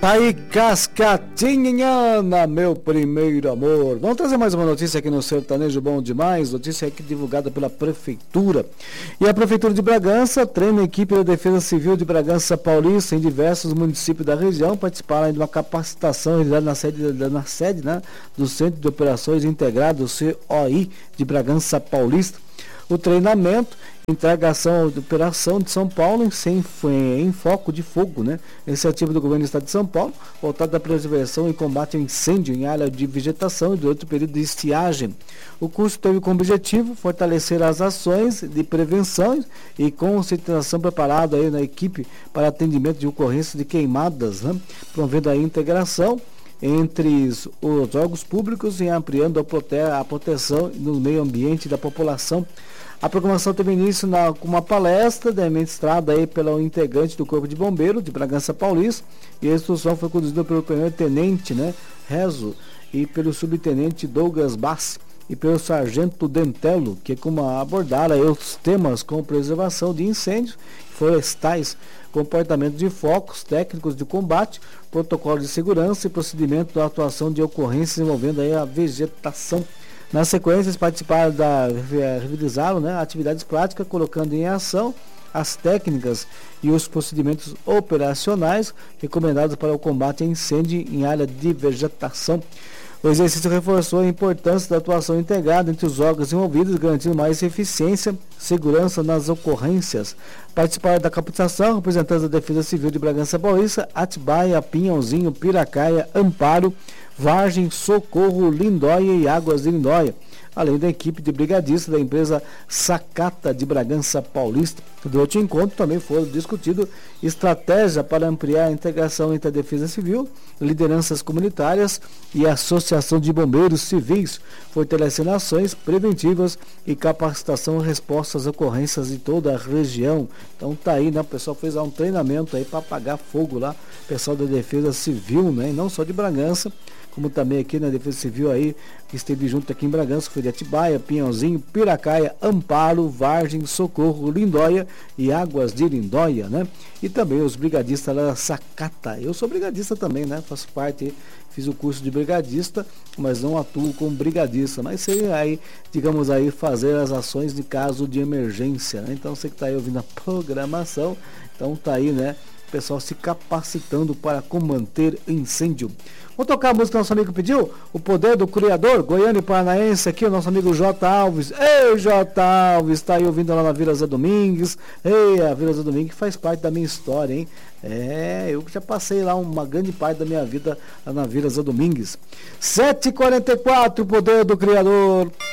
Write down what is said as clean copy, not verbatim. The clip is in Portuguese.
Tá aí, Cascatinha, meu primeiro amor. Vamos trazer mais uma notícia aqui no Sertanejo Bom Demais. Notícia aqui divulgada pela Prefeitura. E a Prefeitura de Bragança treina a equipe da Defesa Civil de Bragança Paulista em diversos municípios da região. Participaram de uma capacitação realizada na sede, né, do Centro de Operações Integrado, COI, de Bragança Paulista. O treinamento entrega a ação de operação de São Paulo em foco de fogo, né? Iniciativa do Governo do Estado de São Paulo, voltada à prevenção e combate ao incêndio em área de vegetação durante o período de estiagem. O curso teve como objetivo fortalecer as ações de prevenção e conscientização preparada aí na equipe para atendimento de ocorrências de queimadas, né? Promovendo a integração entre os órgãos públicos e ampliando a proteção no meio ambiente da população. A programação teve início com uma palestra ministrada aí pelo integrante do Corpo de Bombeiros de Bragança Paulista, e a instrução foi conduzida pelo primeiro-tenente, né, Rezo, e pelo subtenente Douglas Bassi e pelo sargento Dentelo, que como abordaram aí os temas como preservação de incêndios florestais, comportamento de focos, técnicos de combate, protocolo de segurança e procedimento da atuação de ocorrências envolvendo aí a vegetação. Na sequência, eles participaram realizaram, né, atividades práticas, colocando em ação as técnicas e os procedimentos operacionais recomendados para o combate a incêndio em área de vegetação. O exercício reforçou a importância da atuação integrada entre os órgãos envolvidos, garantindo mais eficiência e segurança nas ocorrências. Participaram da capacitação representantes da Defesa Civil de Bragança Paulista, Atibaia, Pinhãozinho, Piracaia, Amparo, Vargem, Socorro, Lindóia e Águas de Lindóia, além da equipe de brigadistas da empresa Sacata de Bragança Paulista. Durante o encontro também foram discutidas estratégias para ampliar a integração entre a Defesa Civil, lideranças comunitárias e a Associação de Bombeiros Civis, fortalecendo ações preventivas e capacitação e resposta às ocorrências de toda a região. Então tá aí, né? O pessoal fez um treinamento aí para apagar fogo lá, o pessoal da Defesa Civil, né? E não só de Bragança, como também aqui na Defesa Civil aí, que esteve junto aqui em Bragança, foi de Atibaia, Pinhãozinho, Piracaia, Amparo, Vargem, Socorro, Lindóia e Águas de Lindóia, né? E também os brigadistas da Sacata. Eu sou brigadista também, né? Faço parte, fiz o curso de brigadista, mas não atuo como brigadista, mas sei aí, digamos aí, fazer as ações de caso de emergência, né? Então você que está aí ouvindo a programação, então tá aí, né? O pessoal se capacitando para combater incêndio. Vamos tocar a música que nosso amigo pediu? O Poder do Criador, Goiânia e Paranaense, aqui o nosso amigo J. Alves. Ei, J. Alves, está aí ouvindo lá na Vila Zé Domingues. Ei, a Vila Zé Domingues faz parte da minha história, hein? Eu já passei lá uma grande parte da minha vida lá na Vila Zé Domingues. 7h44, o Poder do Criador.